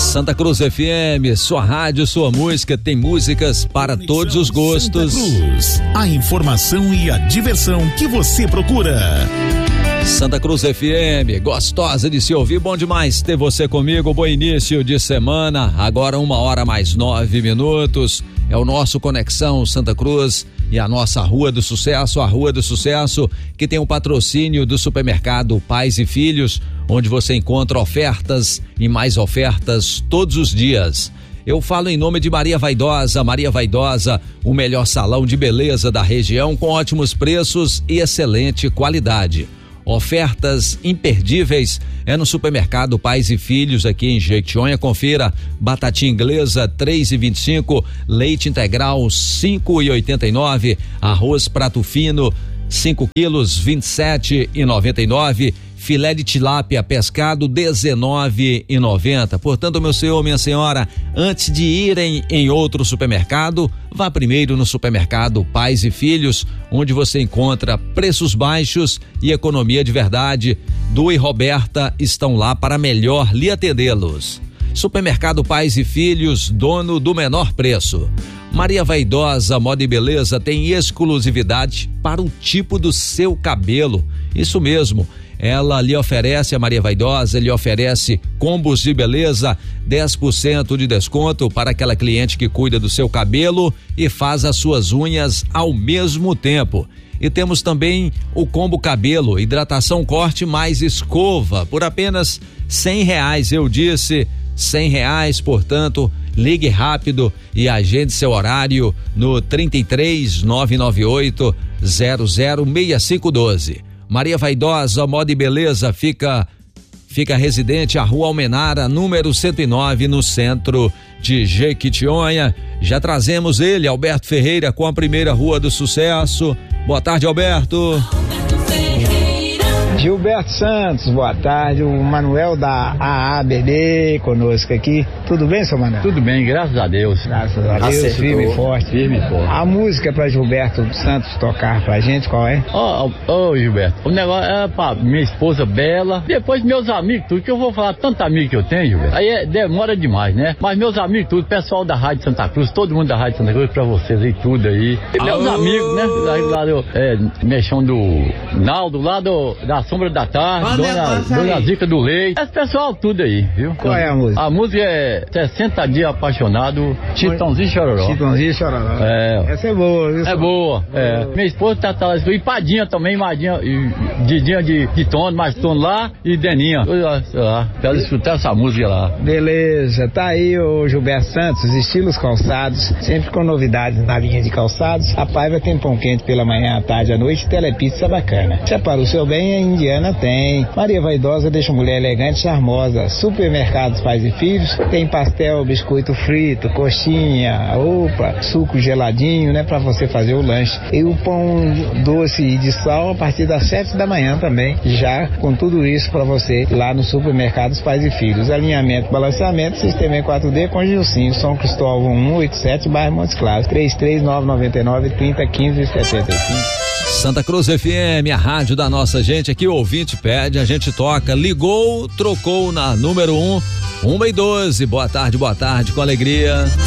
Santa Cruz FM, sua rádio, sua música, tem músicas para todos os gostos. Santa Cruz, a informação e a diversão que você procura. Santa Cruz FM, gostosa de se ouvir, bom demais ter você comigo, bom início de semana, agora 1h mais 9. É o nosso Conexão Santa Cruz e a nossa Rua do Sucesso, a Rua do Sucesso, que tem o patrocínio do supermercado Pais e Filhos, onde você encontra ofertas e mais ofertas todos os dias. Eu falo em nome de Maria Vaidosa, o melhor salão de beleza da região com ótimos preços e excelente qualidade. Ofertas imperdíveis é no supermercado Pais e Filhos aqui em Jequitinhonha. Confira: batatinha inglesa 3,25, leite integral 5,89, arroz prato fino 5 quilos 27,99, filé de tilápia pescado 19,90. Portanto, meu senhor, minha senhora, antes de irem em outro supermercado, vá primeiro no supermercado Pais e Filhos, onde você encontra preços baixos e economia de verdade. Du e Roberta estão lá para melhor lhe atendê-los. Supermercado Pais e Filhos, dono do menor preço. Maria Vaidosa Moda e Beleza tem exclusividade para o tipo do seu cabelo. Isso mesmo. Ela lhe oferece, a Maria Vaidosa lhe oferece combos de beleza, 10% de desconto para aquela cliente que cuida do seu cabelo e faz as suas unhas ao mesmo tempo. E temos também o combo cabelo, hidratação, corte mais escova, por apenas R$100. Eu disse R$100, portanto, ligue rápido e agende seu horário no 33 998 006512. Maria Vaidosa Moda e Beleza fica residente à Rua Almenara, número 109, no centro de Jequitinhonha. Já trazemos ele, Alberto Ferreira, com a primeira Rua do Sucesso. Boa tarde, Alberto. Gilberto Santos, boa tarde. O Manuel da AABD conosco aqui. Tudo bem, seu Manuel? Tudo bem, graças a Deus. Graças a Deus, Acertou. firme e forte. Firme e forte. A música pra Gilberto Santos tocar pra gente, qual é? Ô, Gilberto, o negócio é pra minha esposa Bela, depois meus amigos, tudo, que eu vou falar tanto amigo que eu tenho, Gilberto. Aí demora demais, né? Mas meus amigos, tudo, pessoal da Rádio Santa Cruz, todo mundo da Rádio Santa Cruz, pra vocês aí, tudo aí. E meus amigos, né? Lá do Mexão do Naldo, lá da Sombra da Tarde, Dona Zica do Leite, esse pessoal tudo aí, viu? Qual é a música? A música é 60 Dias Apaixonado, Chitãozinho e Chororó. Chitãozinho e Chororó. Essa é boa, viu? É boa, Minha esposa tá lá, e Padinha também, Madinha, e Didinha de Tono, mais Tono lá, e Deninha, lá, pra ela escutar essa música lá. Beleza, tá aí o Gilberto Santos, estilos calçados, sempre com novidades na linha de calçados. A Paiva tem pão quente pela manhã, à tarde, à noite, telepizza bacana. Se é para o seu bem, a Indiana tem. Maria Vaidosa deixa a mulher elegante, charmosa. Supermercados Pais e Filhos, tem pastel, biscoito frito, coxinha, suco geladinho, né, pra você fazer o lanche. E o pão doce de sal a partir das 7 da manhã também, já com tudo isso pra você lá no Supermercados Pais e Filhos. Alinhamento, balanceamento, sistema em 4D com Gilcinho, São Cristóvão 187, bairro Montes Claros, 33999301575. Santa Cruz FM, a rádio da nossa gente, aqui o ouvinte pede, a gente toca, ligou, trocou na número 1, 1 e 12, boa tarde, com alegria.